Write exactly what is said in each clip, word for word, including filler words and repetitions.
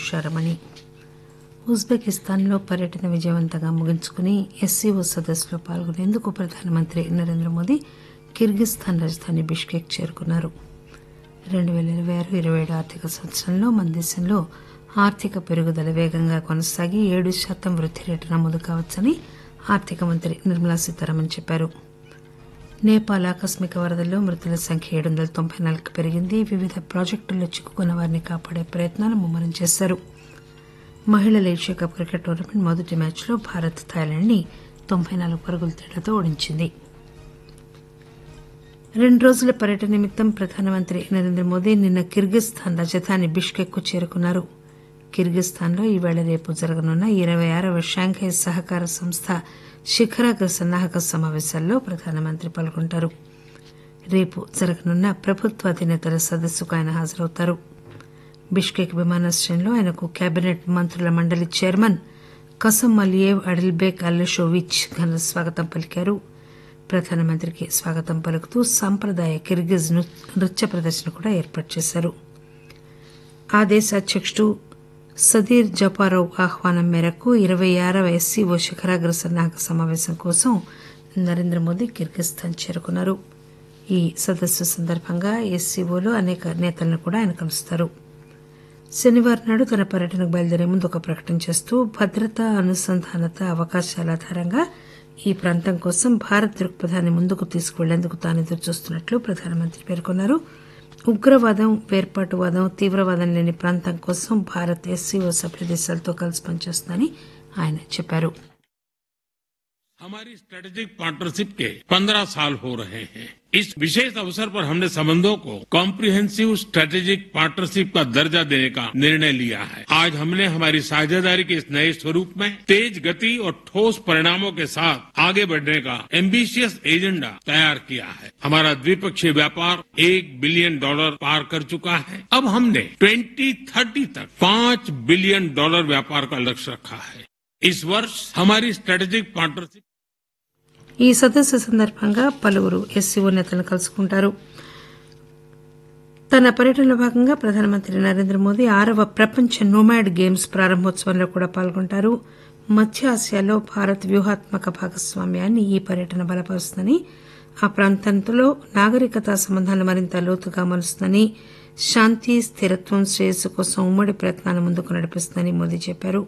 ఉషారమణి. ఉజ్బెకిస్తాన్లో పర్యటన విజయవంతంగా ముగించుకుని ఎస్సీఓ సదస్సులో పాల్గొనేందుకు ప్రధానమంత్రి నరేంద్ర మోదీ కిర్గిస్థాన్ రాజధాని బిష్కెక్ చేరుకున్నారు. రెండు పేల ఇరవై ఆరు ఇరవై ఏడు ఆర్థిక సంవత్సరంలో మన దేశంలో ఆర్థిక పెరుగుదల వేగంగా కొనసాగి ఏడు శాతం వృద్ధి రేటు నమోదు కావచ్చని ఆర్థిక మంత్రి నిర్మలా సీతారామన్ చెప్పారు. నేపాల్ ఆకస్మిక వరదల్లో మృతుల సంఖ్య ఏడు వందల తొంభై నాలుగుకు పెరిగింది. వివిధ ప్రాజెక్టుల్లో చిక్కుకున్న వారిని కాపాడే ప్రయత్నాలు ముమ్మరం చేశారు. మహిళల ఏషియా కప్ క్రికెట్ టోర్నమెంట్ మొదటి మ్యాచ్లో భారత్ థాయిలాండ్ ని తొంభై నాలుగు పరుగుల తేడాతో ఓడించింది. రెండు రోజుల పర్యటన నిమిత్తం ప్రధానమంత్రి నరేంద్ర మోదీ నిన్న కిర్గిస్థాన్ రాజధాని బిష్కెక్ కు చేరుకున్నారు. కిర్గిస్థాన్లో ఈవేళ రేపు జరగనున్న ఇరవై ఆరవ షాంఘై సహకార సంస్థ శిఖరాగ్ర సన్నాహక సమావేశాల్లో ప్రధానమంత్రి పాల్గొంటారు. రేపు జరగనున్న ప్రభుత్వ అధినేతల సదస్సుకు ఆయన హాజరవుతారు. బిష్కెక్ విమానాశ్రయంలో ఆయనకు కేబినెట్ మంత్రుల మండలి చైర్మన్ కసమ్ అలియేవ్ అడిల్బేక్ అల్లషోవిచ్ ఘన స్వాగతం పలికారు. ప్రధానమంత్రికి స్వాగతం పలుకుతూ సాంప్రదాయ కిర్గిజ్ నృత్య ప్రదర్శన కూడా ఏర్పాటు చేశారు. ఆ దేశ అధ్యకుడు సదీర్ జపారోవ్ ఆహ్వానం మేరకు ఇరవై ఆరవ ఎస్సీఓ శిఖరాగ్ర సన్నాహక సమావేశం కోసం నరేంద్ర మోదీ కిర్గిస్థాన్ చేరుకున్నారు. ఈ సదస్సు సందర్భంగా ఎస్సీఓలో అనేక నేతలను కూడా ఆయన కలుస్తారు. శనివారం నాడు తన పర్యటనకు బయలుదేరే ముందు ఒక ప్రకటన చేస్తూ భద్రత, అనుసంధానత, అవకాశాల ఆధారంగా ఈ ప్రాంతం కోసం భారత్ దృక్పథాన్ని ముందుకు తీసుకువెళ్లేందుకు తాను ఎదురుచూస్తున్నట్లు ప్రధానమంత్రి పేర్కొన్నారు. ఉగ్రవాదం, వేర్పాటువాదం, తీవ్రవాదం లేని ప్రాంతం కోసం భారత్ ఎస్సీఓ సభ్య దేశాలతో కలిసి పనిచేస్తుందని ఆయన చెప్పారు. हमारी स्ट्रेटेजिक पार्टनरशिप के पंद्रह साल हो रहे हैं. इस विशेष अवसर पर हमने संबंधों को कॉम्प्रिहेंसिव स्ट्रेटेजिक पार्टनरशिप का दर्जा देने का निर्णय लिया है. आज हमने हमारी साझेदारी के इस नए स्वरूप में तेज गति और ठोस परिणामों के साथ आगे बढ़ने का एम्बिशियस एजेंडा तैयार किया है. हमारा द्विपक्षीय व्यापार एक बिलियन डॉलर पार कर चुका है. अब हमने ट्वेंटी थर्टी तक पांच बिलियन डॉलर व्यापार का लक्ष्य रखा है. इस वर्ष हमारी स्ट्रेटेजिक पार्टनरशिप ఈ సదస్సు సందర్భంగా పలువురు ఎస్సీఓ నేతలను కలుసుకుంటారు. తన పర్యటనలో భాగంగా ప్రధానమంత్రి నరేంద్ర మోదీ ఆరవ ప్రపంచ నోమాడ్ గేమ్స్ ప్రారంభోత్సవంలో కూడా పాల్గొంటారు. మధ్య ఆసియాలో భారత్ వ్యూహాత్మక భాగస్వామ్యాన్ని ఈ పర్యటన బలపరుస్తుందని, ఆ ప్రాంతంలో నాగరికతా సంబంధాలు మరింత లోతుగా మలుస్తుందని, శాంతి, స్థిరత్వం, శ్రేయస్సు కోసం ఉమ్మడి ప్రయత్నాలు ముందుకు నడిపిస్తుందని మోదీ చెప్పారు.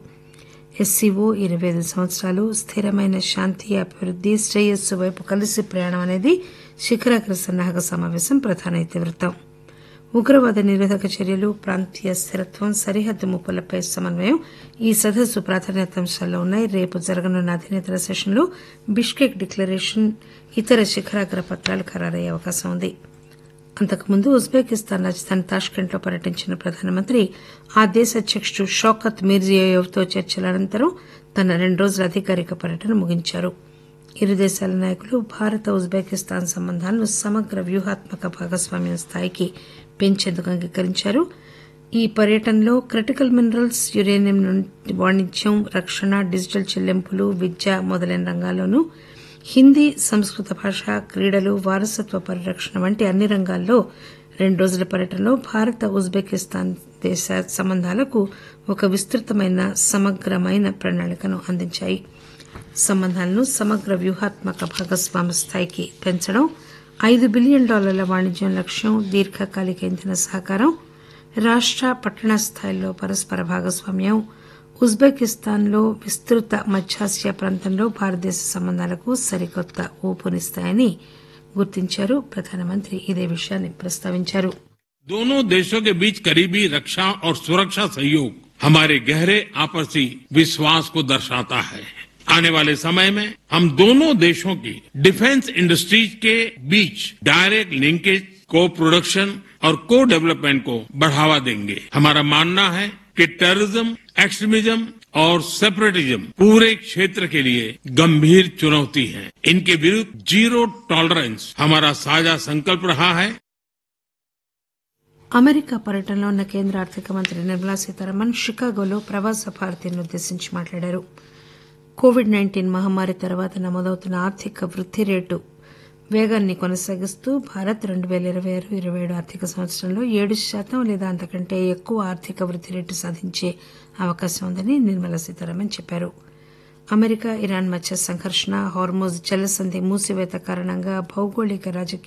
ఎస్సీఓ ఇరవై ఐదు సంవత్సరాలు స్థిరమైన శాంతి, అభివృద్ది, శ్రేయస్సు వైపు కలిసి ప్రయాణం అనేది శిఖరాగ్ర సన్నాహక సమావేశం ప్రధాన ఇతివృత్తం. ఉగ్రవాద నిరోధక చర్యలు, ప్రాంతీయ స్థిరత్వం, సరిహద్దు ముప్పులపై సమన్వయం ఈ సదస్సు ప్రాధాన్యతాంశాల్లో ఉన్నాయి. రేపు జరగనున్న అధినేతల సెషన్లో బిష్కెక్ డిక్లరేషన్, ఇతర శిఖరాగ్ర పత్రాలు ఖరారయ్యే అవకాశం ఉంది. అంతకుముందు ఉజ్బెకిస్తాన్ రాజధాని తాష్కెంట్లో పర్యటించిన ప్రధానమంత్రి ఆ దేశ అధ్యకుడు షౌకత్ మిర్జియోయేవ్ తో చర్చల అనంతరం తన రెండు రోజుల అధికారిక పర్యటన ముగించారు. ఇరు దేశాల నాయకులు భారత ఉజ్బెకిస్తాన్ సంబంధాలను సమగ్ర వ్యూహాత్మక భాగస్వామ్యం స్థాయికి పెంచేందుకు అంగీకరించారు. ఈ పర్యటనలో క్రిటికల్ మినరల్స్, యురేనియం వాణిజ్యం, రక్షణ, డిజిటల్ చెల్లింపులు, విద్య మొదలైన రంగాల్లోనూ హిందీ, సంస్కృత భాష, క్రీడలు, వారసత్వ పరిరక్షణ వంటి అన్ని రంగాల్లో రెండు రోజుల పర్యటనలో భారత ఉజ్బెకిస్తాన్ దేశ సంబంధాలకు ఒక విస్తృతమైన సమగ్రమైన ప్రణాళికను అందించాయి. సంబంధాలను సమగ్ర వ్యూహాత్మక భాగస్వామ్య స్థాయికి పెంచడం, ఐదు బిలియన్ డాలర్ల వాణిజ్యం లక్ష్యం, దీర్ఘకాలిక ఇంధన సహకారం, రాష్ట, పట్టణ స్థాయిల్లో పరస్పర భాగస్వామ్యం, ఉజ్బెకిస్తాన్లో విస్తృత మధ్యాసియా ప్రాంతంలో భారతదేశ సంబంధాలకు సరికొత్త ఊపునిస్తాయని గుర్తించారు. ప్రధానమంత్రి ఇదే విషయాన్ని ప్రస్తావించారు. दोनों देशों के बीच करीबी रक्षा और सुरक्षा सहयोग हमारे गहरे आपसी विश्वास को दर्शाता है. आने वाले समय में हम दोनों देशों की डिफेंस इंडस्ट्रीज के बीच डायरेक्ट लिंकेज, को प्रोडक्शन और को डेवलपमेंट को बढ़ावा देंगे. हमारा मानना है कि टेररिज्म, एक्सट्रीमिज्म और सेपरेटिज्म पूरे क्षेत्र के लिए गंभीर चुनौती है. इनके विरुद्ध जीरो टॉलरेंस हमारा साझा संकल्प रहा है. అమెరికా పర్యటనలో ఉన్న కేంద్ర ఆర్థిక మంత్రి నిర్మలా సీతారామన్ షికాగోలో ప్రవాస భారతీయులను ఉద్దేశించి మాట్లాడారు. కోవిడ్ నైన్టీన్ మహమ్మారి తర్వాత నమోదవుతున్న ఆర్థిక వృద్ధి రేటు వేగాన్ని కొనసాగిస్తూ భారత్ రెండు పేల ఇరవై ఆరు ఇరవై ఏడు ఆర్థిక సంవత్సరంలో ఏడు శాతం లేదా అంతకంటే ఎక్కువ ఆర్థిక వృద్ధి రేటు సాధించే అవకాశం ఉందని నిర్మలా సీతారామన్ చెప్పారు. అమెరికా ఇరాన్ మధ్య సంఘర్షణ, హార్మోజ్ జలసంధి మూసివేత కారణంగా భౌగోళిక రాజకీయ